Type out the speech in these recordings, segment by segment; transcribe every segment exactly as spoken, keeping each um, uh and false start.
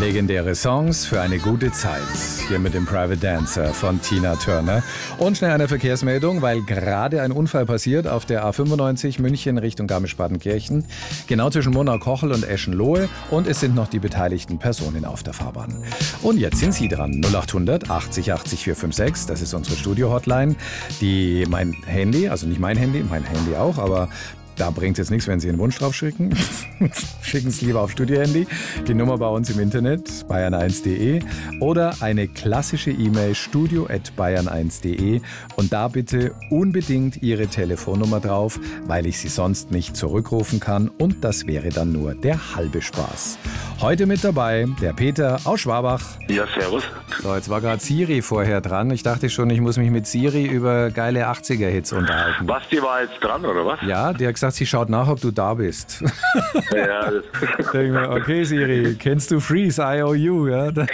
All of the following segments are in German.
Legendäre Songs für eine gute Zeit. Hier mit dem Private Dancer von Tina Turner. Und schnell eine Verkehrsmeldung, weil gerade ein Unfall passiert auf der A fünfundneunzig München Richtung Garmisch-Partenkirchen. Genau zwischen Monau-Kochel und Eschenlohe. Und es sind noch die beteiligten Personen auf der Fahrbahn. Und jetzt sind Sie dran. null achthundert achtzig achtzig vierhundertfünfundsechzig. Das ist unsere Studio-Hotline. Die mein Handy, also nicht mein Handy, mein Handy auch, aber da bringt es jetzt nichts, wenn Sie einen Wunsch drauf schicken. Schicken Sie lieber auf Studio-Handy. Die Nummer bei uns im Internet, bayern eins punkt de. Oder eine klassische E-Mail, studio at bayern eins punkt de. Und da bitte unbedingt Ihre Telefonnummer drauf, weil ich Sie sonst nicht zurückrufen kann. Und das wäre dann nur der halbe Spaß. Heute mit dabei der Peter aus Schwabach. Ja, servus. So, jetzt war gerade Siri vorher dran. Ich dachte schon, ich muss mich mit Siri über geile achtziger-Hits unterhalten. Was, die war jetzt dran, oder was? Ja, die hat gesagt, sie schaut nach, ob du da bist. Ja, das Denke mir, okay Siri, kennst du Freeze, I O U? Ja? das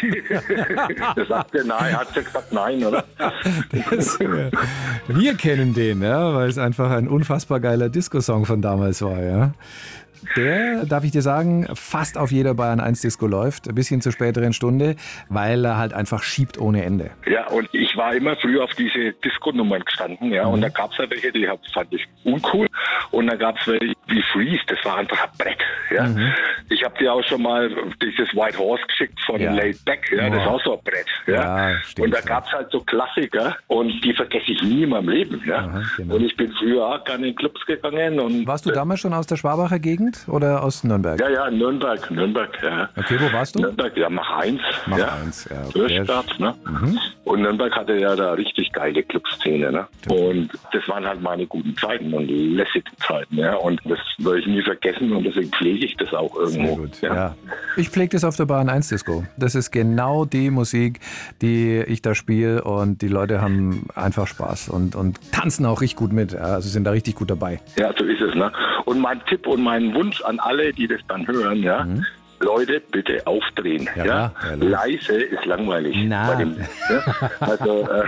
sagt er nein, hat sie gesagt nein, oder? Das, ja. Wir kennen den, ja, weil es einfach ein unfassbar geiler Disco-Song von damals war. Ja. Der, darf ich dir sagen, fast auf jeder Bayern eins Disco läuft, ein bisschen zur späteren Stunde, weil er halt einfach schiebt ohne Ende. Ja, und ich war immer früher auf diese Disco-Nummern gestanden, ja, mhm. und da gab es ja welche, die fand ich uncool, und da gab es welche wie Freeze, das war einfach ein Brett, ja. Mhm. Ich habe dir auch schon mal dieses White Horse geschickt von ja. Laid Back, ja, oh. das ist auch so ein Brett, ja. ja und da gab es halt so Klassiker, und die vergesse ich nie in meinem Leben, ja. Aha, genau. Und ich bin früher auch gerne in Clubs gegangen. Und warst du damals schon aus der Schwabacher Gegend? Oder aus Nürnberg? Ja, ja, Nürnberg, Nürnberg, ja. Okay, wo warst du? Nürnberg, ja, Mach eins. Mach ja. eins, ja. Okay. ne? Mhm. Und Nürnberg hatte ja da richtig geile Clubszene, ne? Und das waren halt meine guten Zeiten und lässige Zeiten, ja. Und das werde ich nie vergessen und deswegen pflege ich das auch irgendwo. Sehr gut, ja. ja. Ich pflege das auf der Bayern eins Disco. Das ist genau die Musik, die ich da spiele, und die Leute haben einfach Spaß und, und tanzen auch richtig gut mit. Also sind da richtig gut dabei. Ja, so ist es, ne? Und mein Tipp und mein Wunsch an alle, die das dann hören, ja, mhm. Leute, bitte aufdrehen. Ja, ja? Ja, leise ist langweilig. Na. Bei dem, ja? Also, äh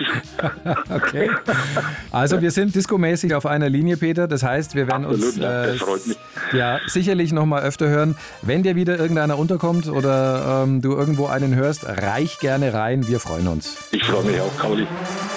okay. Also wir sind discomäßig auf einer Linie, Peter. Das heißt, wir werden Absolut, uns äh, das freut mich. Ja, sicherlich noch mal öfter hören. Wenn dir wieder irgendeiner unterkommt oder ähm, du irgendwo einen hörst, reich gerne rein. Wir freuen uns. Ich freue mich auch, Kauli.